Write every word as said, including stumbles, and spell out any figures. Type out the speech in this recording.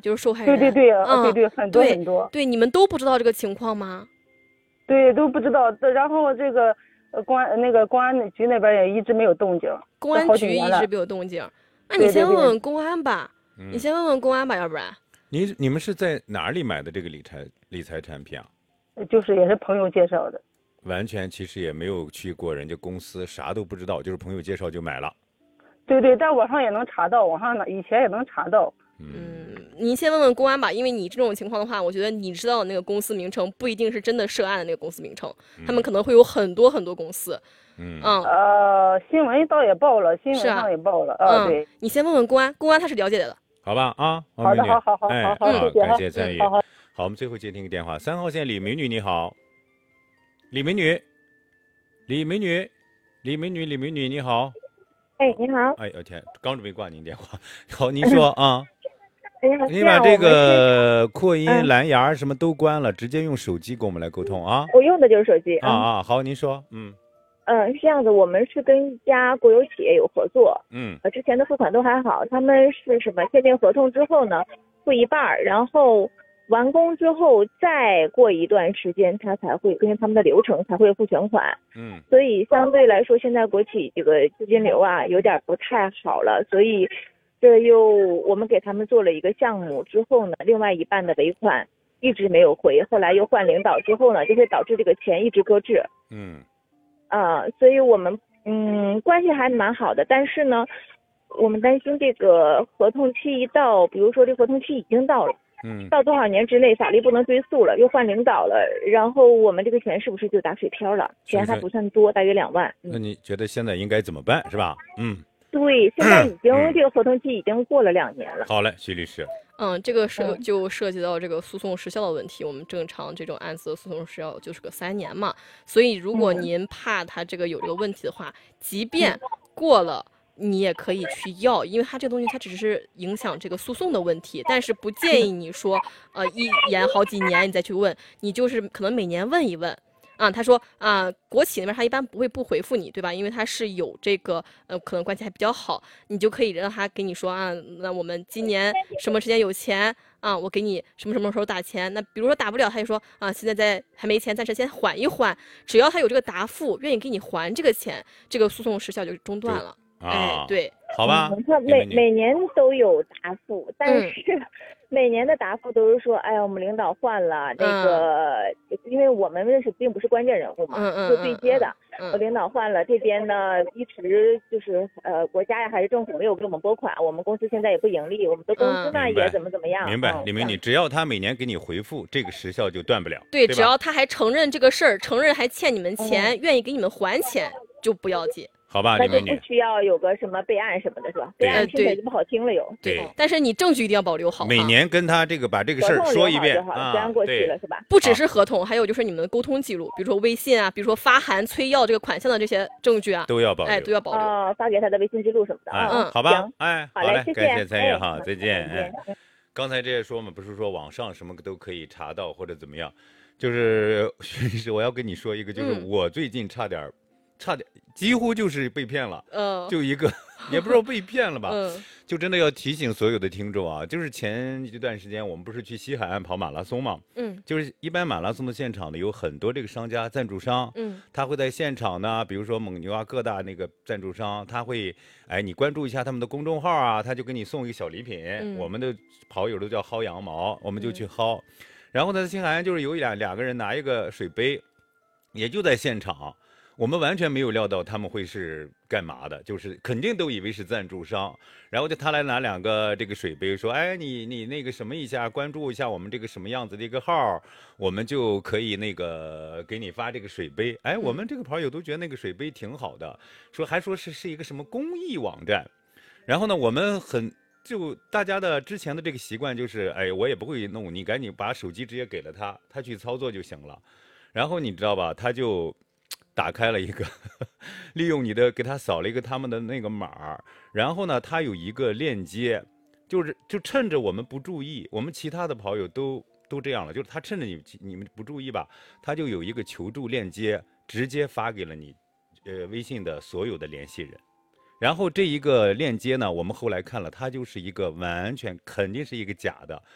就是受害人。 对对对， 嗯， 对对，很多很多。 对，你们都不知道这个情况吗？ 对，都不知道。然后这个呃公安那个公安局那边也一直没有动静。 公安局一直没有动静，那你先问问公安吧。 嗯、 你先问问公安吧，要不然。 你你们是在哪里买的这个理财理财产品啊？ 就是也是朋友介绍的。 完全其实也没有去过人家公司，啥都不知道，就是朋友介绍就买了。 对对，在网上也能查到，网上以前也能查到。 嗯，您先问问公安吧，因为你这种情况的话，我觉得你知道的那个公司名称不一定是真的涉案的那个公司名称，嗯、他们可能会有很多很多公司。 嗯嗯呃，新闻倒也报了，新闻上也报了。啊，对。 你先问问公安，公安他是了解的。 好吧啊， 好的，好好好， 哎、 好好，谢谢， 感谢参与。 好好， 好，我们最后接听个电话，三号线李美女你好，李美女，李美女，李美女，李美女你好。 哎，你好。 哎呦天，刚准备挂您电话。好，您说啊。 哎、 你把这个扩音、蓝牙什么都关了，嗯、直接用手机跟我们来沟通啊。 我用的就是手机。 啊啊，好，您说，嗯。 嗯，是这样子，我们是跟一家国有企业有合作。 嗯。 呃，之前的付款都还好，他们是什么签订合同之后呢，付一半，然后完工之后再过一段时间，他才会根据他们的流程才会付全款。 嗯。 所以相对来说，现在国企这个资金流啊有点不太好了，所以这又我们给他们做了一个项目之后呢，另外一半的尾款一直没有回，后来又换领导之后呢，就会导致这个钱一直搁置。 嗯。 啊、呃，所以我们嗯关系还蛮好的，但是呢，我们担心这个合同期一到，比如说这合同期已经到了， 嗯， 到多少年之内法律不能追溯了，又换领导了，然后我们这个钱是不是就打水漂了？钱还不算多，大约两万。 嗯、那你觉得现在应该怎么办，是吧？嗯， 对，现在已经、嗯、这个合同期已经过了两年了。 好嘞，徐律师。 嗯，这个涉就涉及到这个诉讼时效的问题。我们正常这种案子的诉讼时效就是个三年嘛，所以如果您怕他这个有这个问题的话，即便过了，你也可以去要，因为他这个东西它只是影响这个诉讼的问题，但是不建议你说，呃，一延好几年你再去问，你就是可能每年问一问。啊，他说啊，国企那边他一般不会不回复你，对吧？因为他是有这个呃，可能关系还比较好，你就可以让他给你说啊，那我们今年什么时间有钱啊，我给你什么什么时候打钱。那比如说打不了，他就说啊，现在在还没钱，暂时先缓一缓。只要他有这个答复，愿意给你还这个钱，这个诉讼时效就中断了。 啊、 哎，对， 好吧。 嗯、他每每年都有答复，但是、嗯、每年的答复都是说，哎呀，我们领导换了，那个，嗯、因为我们认识并不是关键人物嘛， 嗯嗯、 就对接的。 嗯我领导换了，这边呢一直就是呃国家呀还是政府没有给我们拨款，我们公司现在也不盈利，我们的公司呢、嗯、也怎么怎么样。 明白， 嗯、 李美女，只要他每年给你回复，这个时效就断不了。 对， 对只要他还承认这个事儿，承认还欠你们钱，嗯、愿意给你们还钱，就不要紧。 好吧，李美女， 那就不需要有个什么备案什么的，是吧？备案听起来就不好听了又。 对，对但是你证据一定要保留好。 每年跟他这个把这个事儿说一遍啊，这样过去了是吧？ 不只是合同，还有就是你们的沟通记录，比如说微信啊，比如说发函催要这个款项的这些证据啊， 都要保留， 哎，都要保留。 啊，发给他的微信记录什么的。 嗯，好吧，哎， 好嘞， 谢谢， 感谢参与哈，再见。 哎， 刚才这些说嘛，不是说网上什么都可以查到或者怎么样，就是是我要跟你说一个，就是我最近差点。差点几乎就是被骗了， 嗯， 就一个，也不知道被骗了吧， 嗯， 就真的要提醒所有的听众啊，就是前一段时间我们不是去西海岸跑马拉松嘛， 嗯， 就是一般马拉松的现场呢有很多这个商家赞助商， 嗯， 他会在现场呢，比如说蒙牛啊各大那个赞助商，他会，哎，你关注一下他们的公众号啊，他就给你送一个小礼品， 嗯、 我们的跑友都叫薅羊毛，我们就去薅，嗯、然后呢，西海岸就是有两两个人拿一个水杯，也就在现场。我们完全没有料到他们会是干嘛的，就是肯定都以为是赞助商，然后就他来拿两个这个水杯，说，哎，你你那个什么一下，关注一下我们这个什么样子的一个号，我们就可以那个给你发这个水杯。哎，我们这个跑友都觉得那个水杯挺好的，说还说是是一个什么公益网站，然后呢，我们很就大家的之前的这个习惯就是，哎，我也不会弄，你赶紧把手机直接给了他，他去操作就行了，然后你知道吧，他就。打开了一个，利用你的给他扫了一个他们的那个码，然后呢，他有一个链接，就是就趁着我们不注意，我们其他的跑友都都这样了，就是他趁着你你们不注意吧，他就有一个求助链接，直接发给了你，呃，微信的所有的联系人。然后这一个链接呢，我们后来看了，它就是一个完全肯定是一个假的。